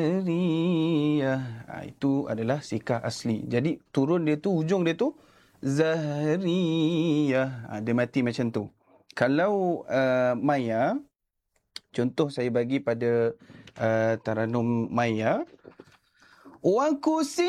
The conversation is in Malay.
Itu adalah sikah asli. Jadi turun dia tu, hujung dia tu Zahriyah. Dia mati macam tu. Kalau Maya, contoh saya bagi pada Taranum Maya, Wa